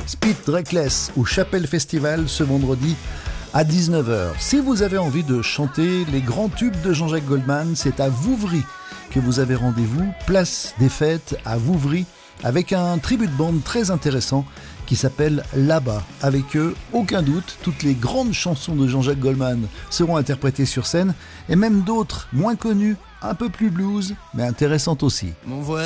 Speed Reckless au Chapelle Festival ce vendredi à 19h. Si vous avez envie de chanter les grands tubes de Jean-Jacques Goldman, c'est à Vouvry que vous avez rendez-vous, place des Fêtes à Vouvry, avec un tribut de bande très intéressant qui s'appelle Là-bas. Avec eux, aucun doute, toutes les grandes chansons de Jean-Jacques Goldman seront interprétées sur scène, et même d'autres moins connues, un peu plus blues, mais intéressantes aussi.